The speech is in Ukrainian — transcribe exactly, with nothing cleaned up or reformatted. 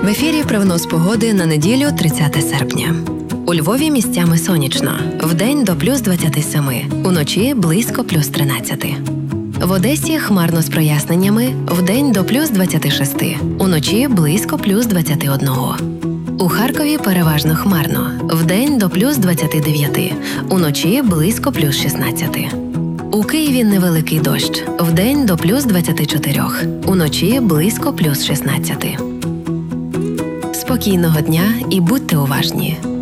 В ефірі прогноз погоди на неділю тридцяте серпня. У Львові місцями сонячно. Вдень до плюс двадцяти семи, уночі близько плюс тринадцяти. В Одесі хмарно з проясненнями, вдень до плюс двадцяти шести, уночі близько плюс двадцяти одного. У Харкові переважно хмарно, вдень до плюс двадцяти дев'яти, уночі близько плюс шістнадцяти. У Києві невеликий дощ, вдень до плюс двадцяти чотирьох, уночі близько плюс шістнадцяти. Спокійного дня і будьте уважні.